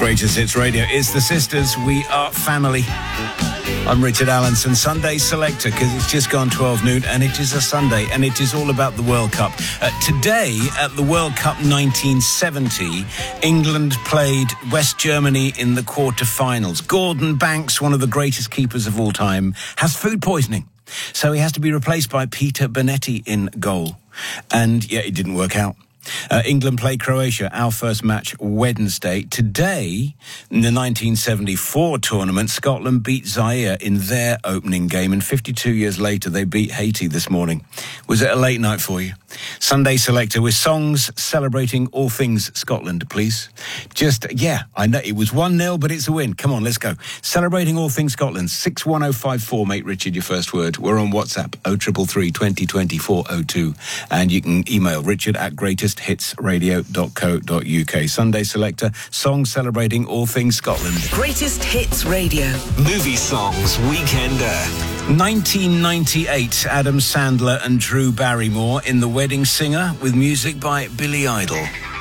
Greatest Hits Radio is the sisters. We are family. I'm Richard Allenson, Sunday Selector, because it's just gone 12 noon and it is a Sunday and it is all about the World Cup. Today at the World Cup 1970, England played West Germany in the quarter-finals. Gordon Banks, one of the greatest keepers of all time, has food poisoning. So he has to be replaced by Peter Bonetti in goal. And, yeah, it didn't work out. England play Croatia, our first match Wednesday. Today, in the 1974 tournament, Scotland beat Zaire in their opening game, and 52 years later, they beat Haiti this morning. Was it a late night for you? Sunday Selector with songs celebrating all things Scotland, please. I know it was 1-0, but it's a win. Come on, let's go. Celebrating all things Scotland, 61054, mate Richard, your first word. We're on WhatsApp, 0333 2020 402, and you can email richard@greatesthitsradio.co.uk. Sunday Selector, songs celebrating all things Scotland. Greatest Hits Radio. Movie Songs Weekender. 1998, Adam Sandler and Drew Barrymore in The Wedding Singer with music by Billy Idol.